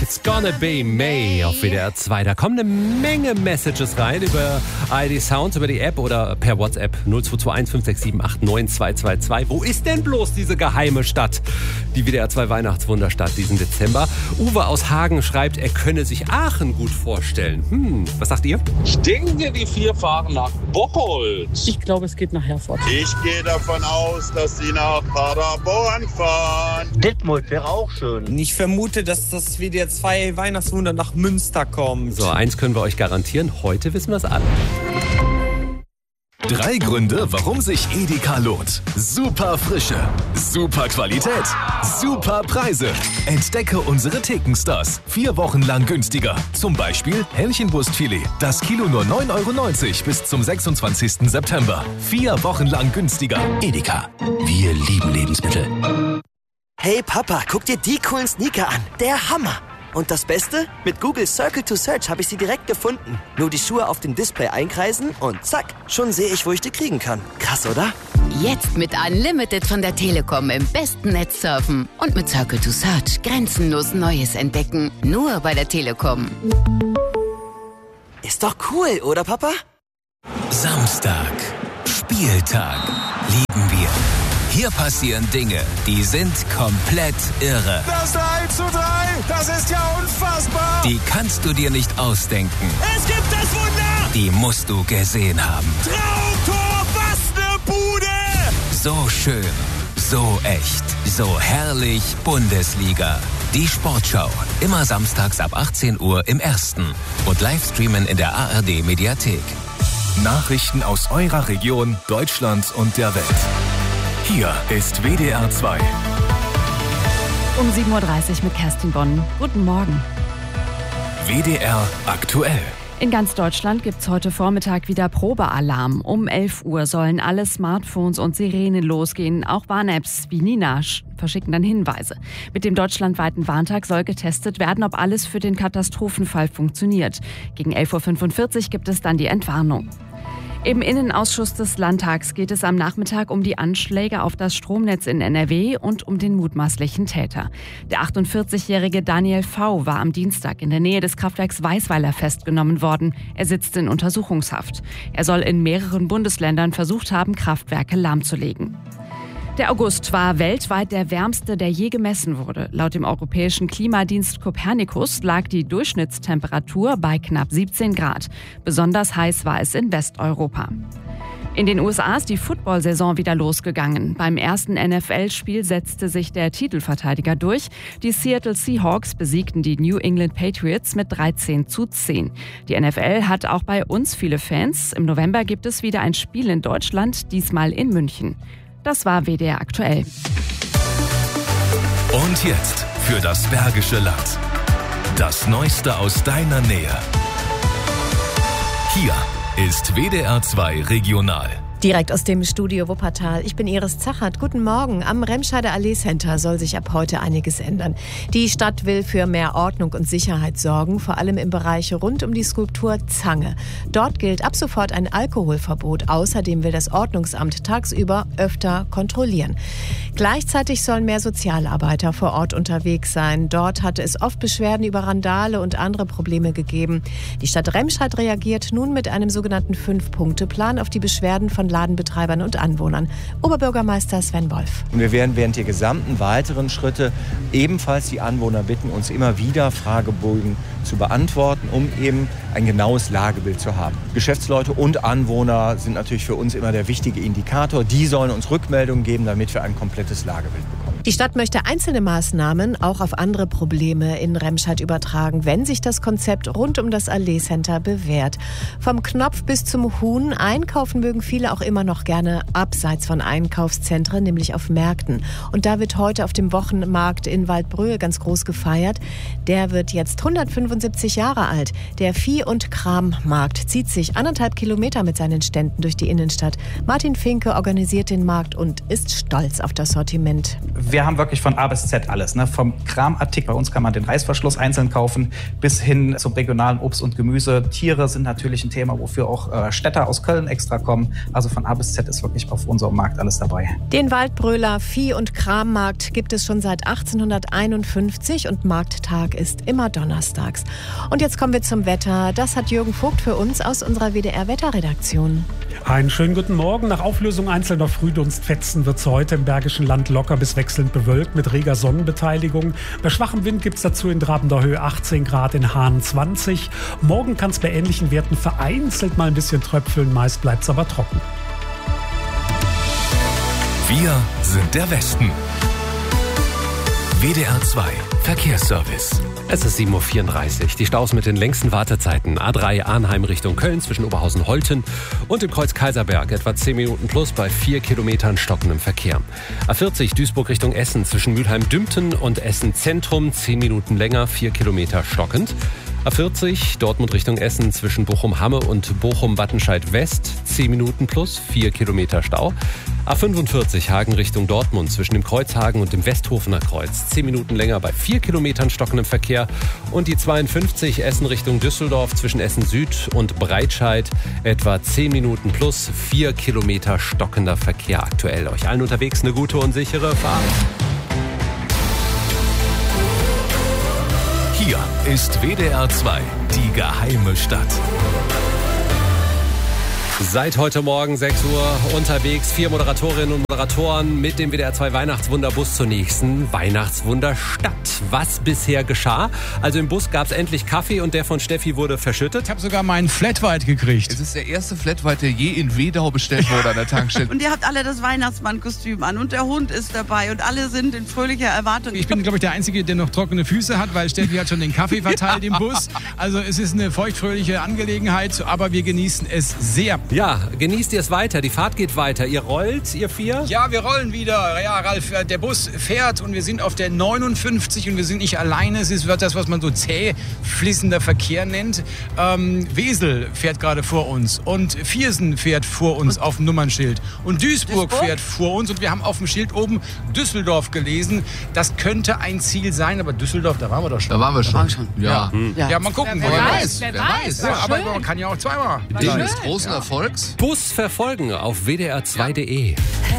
It's Gonna Be May auf WDR 2. Da kommen eine Menge Messages rein über ID Sounds, über die App oder per WhatsApp 0221 567 89222. Wo ist denn bloß diese geheime Stadt? Die WDR 2 Weihnachtswunderstadt diesen Dezember. Uwe aus Hagen schreibt, er könne sich Aachen gut vorstellen. Was sagt ihr? Ich denke, die 4 fahren nach Bocholt. Ich glaube, es geht nach Herford. Ich gehe davon aus, dass sie nach Paderborn fahren. Detmold wäre auch schön. Ich vermute, dass das WDR 2 Weihnachtswunder nach Münster kommt. So, eins können wir euch garantieren. Heute wissen wir es alle. 3 Gründe, warum sich Edeka lohnt. Super Frische, super Qualität, super Preise. Entdecke unsere Thekenstars. 4 Wochen lang günstiger. Zum Beispiel Hähnchenbrustfilet. Das Kilo nur 9,90 € bis zum 26. September. 4 Wochen lang günstiger. Edeka. Wir lieben Lebensmittel. Hey Papa, guck dir die coolen Sneaker an. Der Hammer. Und das Beste? Mit Google Circle to Search habe ich sie direkt gefunden. Nur die Schuhe auf dem Display einkreisen und zack, schon sehe ich, wo ich die kriegen kann. Krass, oder? Jetzt mit Unlimited von der Telekom im besten Netz surfen. Und mit Circle to Search grenzenlos Neues entdecken. Nur bei der Telekom. Ist doch cool, oder Papa? Samstag. Spieltag. Lieben wir. Hier passieren Dinge, die sind komplett irre. Das 3:3, das ist ja unfassbar. Die kannst du dir nicht ausdenken. Es gibt das Wunder. Die musst du gesehen haben. Traumtor, was ne Bude. So schön, so echt, so herrlich Bundesliga. Die Sportschau, immer samstags ab 18 Uhr im Ersten und Livestreamen in der ARD Mediathek. Nachrichten aus eurer Region, Deutschland und der Welt. Hier ist WDR 2. Um 7:30 Uhr mit Kerstin Bonn. Guten Morgen. WDR aktuell. In ganz Deutschland gibt es heute Vormittag wieder Probealarm. Um 11 Uhr sollen alle Smartphones und Sirenen losgehen. Auch Warn-Apps wie Nina verschicken dann Hinweise. Mit dem deutschlandweiten Warntag soll getestet werden, ob alles für den Katastrophenfall funktioniert. Gegen 11:45 Uhr gibt es dann die Entwarnung. Im Innenausschuss des Landtags geht es am Nachmittag um die Anschläge auf das Stromnetz in NRW und um den mutmaßlichen Täter. Der 48-jährige Daniel V. war am Dienstag in der Nähe des Kraftwerks Weisweiler festgenommen worden. Er sitzt in Untersuchungshaft. Er soll in mehreren Bundesländern versucht haben, Kraftwerke lahmzulegen. Der August war weltweit der wärmste, der je gemessen wurde. Laut dem europäischen Klimadienst Copernicus lag die Durchschnittstemperatur bei knapp 17 Grad. Besonders heiß war es in Westeuropa. In den USA ist die Football-Saison wieder losgegangen. Beim ersten NFL-Spiel setzte sich der Titelverteidiger durch. Die Seattle Seahawks besiegten die New England Patriots mit 13:10. Die NFL hat auch bei uns viele Fans. Im November gibt es wieder ein Spiel in Deutschland, diesmal in München. Das war WDR aktuell. Und jetzt für das Bergische Land. Das Neueste aus deiner Nähe. Hier ist WDR 2 Regional. Direkt aus dem Studio Wuppertal. Ich bin Iris Zachert. Guten Morgen. Am Remscheider Allee Center soll sich ab heute einiges ändern. Die Stadt will für mehr Ordnung und Sicherheit sorgen, vor allem im Bereich rund um die Skulptur Zange. Dort gilt ab sofort ein Alkoholverbot. Außerdem will das Ordnungsamt tagsüber öfter kontrollieren. Gleichzeitig sollen mehr Sozialarbeiter vor Ort unterwegs sein. Dort hatte es oft Beschwerden über Randale und andere Probleme gegeben. Die Stadt Remscheid reagiert nun mit einem sogenannten 5-Punkte-Plan auf die Beschwerden von Ladenbetreibern und Anwohnern. Oberbürgermeister Sven Wolf. Und wir werden während der gesamten weiteren Schritte ebenfalls die Anwohner bitten, uns immer wieder Fragebögen zu beantworten, um eben ein genaues Lagebild zu haben. Geschäftsleute und Anwohner sind natürlich für uns immer der wichtige Indikator. Die sollen uns Rückmeldungen geben, damit wir ein komplettes Lagebild bekommen. Die Stadt möchte einzelne Maßnahmen auch auf andere Probleme in Remscheid übertragen, wenn sich das Konzept rund um das Allee Center bewährt. Vom Knopf bis zum Huhn. Einkaufen mögen viele auch immer noch gerne abseits von Einkaufszentren, nämlich auf Märkten. Und da wird heute auf dem Wochenmarkt in Waldbröl ganz groß gefeiert. Der wird jetzt 175 Jahre alt. Der Vieh- und Krammarkt zieht sich 1,5 Kilometer mit seinen Ständen durch die Innenstadt. Martin Finke organisiert den Markt und ist stolz auf das Sortiment. Wir haben wirklich von A bis Z alles. Ne? Vom Kramartikel, bei uns kann man den Reißverschluss einzeln kaufen, bis hin zum regionalen Obst und Gemüse. Tiere sind natürlich ein Thema, wofür auch Städter aus Köln extra kommen. Also von A bis Z ist wirklich auf unserem Markt alles dabei. Den Waldbröler Vieh- und Krammarkt gibt es schon seit 1851 und Markttag ist immer donnerstags. Und jetzt kommen wir zum Wetter. Das hat Jürgen Vogt für uns aus unserer WDR-Wetterredaktion. Einen schönen guten Morgen. Nach Auflösung einzelner Frühdunstfetzen wird es heute im Bergischen Land locker bis wechselnd bewölkt mit reger Sonnenbeteiligung. Bei schwachem Wind gibt es dazu in Trabender Höhe 18 Grad, in Hahn 20. Morgen kann es bei ähnlichen Werten vereinzelt mal ein bisschen tröpfeln, meist bleibt es aber trocken. Wir sind der Westen. WDR 2 Verkehrsservice. Es ist 7.34 Uhr. Die Staus mit den längsten Wartezeiten. A3 Arnheim Richtung Köln zwischen Oberhausen-Holten und dem Kreuz Kaiserberg. Etwa 10 Minuten plus bei 4 Kilometern stockendem Verkehr. A40 Duisburg Richtung Essen zwischen Mülheim-Dümpten und Essen Zentrum. 10 Minuten länger, 4 Kilometer stockend. A40 Dortmund Richtung Essen zwischen Bochum-Hamme und Bochum-Wattenscheid West. 10 Minuten plus 4 Kilometer Stau. A45 Hagen Richtung Dortmund zwischen dem Kreuzhagen und dem Westhofener Kreuz. 10 Minuten länger bei 4 Kilometern stockendem Verkehr. Und die 52 Essen Richtung Düsseldorf zwischen Essen Süd und Breitscheid. Etwa 10 Minuten plus 4 Kilometer stockender Verkehr aktuell. Euch allen unterwegs eine gute und sichere Fahrt. Hier ist WDR 2, die geheime Stadt. Seit heute Morgen 6 Uhr unterwegs 4 Moderatorinnen und Moderatoren mit dem WDR 2 Weihnachtswunderbus zur nächsten Weihnachtswunderstadt. Was bisher geschah? Also im Bus gab es endlich Kaffee und der von Steffi wurde verschüttet. Ich habe sogar meinen Flat White gekriegt. Es ist der erste Flat White, der je in Wedau bestellt wurde an der Tankstelle. Und ihr habt alle das Weihnachtsmannkostüm an und der Hund ist dabei und alle sind in fröhlicher Erwartung. Ich bin, glaube ich, der Einzige, der noch trockene Füße hat, weil Steffi hat schon den Kaffee verteilt im Bus. Also es ist eine feuchtfröhliche Angelegenheit, aber wir genießen es sehr. Ja, genießt ihr es weiter. Die Fahrt geht weiter. Ihr rollt, ihr 4? Ja, wir rollen wieder. Ja, Ralf, der Bus fährt und wir sind auf der 59 und wir sind nicht alleine. Es ist das, was man so zäh fließender Verkehr nennt. Wesel fährt gerade vor uns und Viersen fährt vor uns auf dem Nummernschild. Und Duisburg fährt vor uns und wir haben auf dem Schild oben Düsseldorf gelesen. Das könnte ein Ziel sein, aber Düsseldorf, da waren wir doch schon. Da waren wir schon. Ja, ja mal gucken. Wer weiß. Ja, aber man kann ja auch zweimal. Wegen des großen Erfolgs. Bus verfolgen auf wdr2.de.